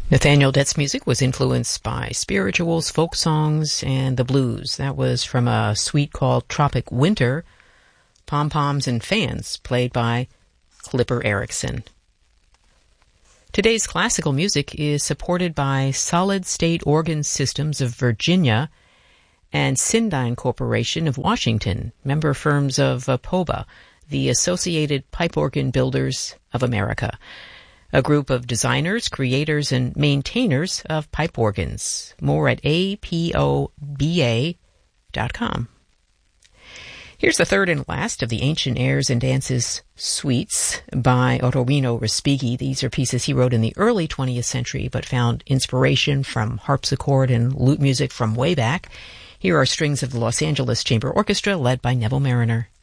Nathaniel Dett's music was influenced by spirituals, folk songs, and the blues. That was from a suite called Tropic Winter, Pom-Poms and Fans, played by Clipper Erickson. Today's classical music is supported by Solid State Organ Systems of Virginia and Sindyne Corporation of Washington, member firms of APOBA, the Associated Pipe Organ Builders of America, a group of designers, creators, and maintainers of pipe organs. More at apoba.com. Here's the third and last of the Ancient Airs and Dances suites by Otorino Respighi. These are pieces he wrote in the early 20th century, but found inspiration from harpsichord and lute music from way back. Here are strings of the Los Angeles Chamber Orchestra, led by Neville Mariner.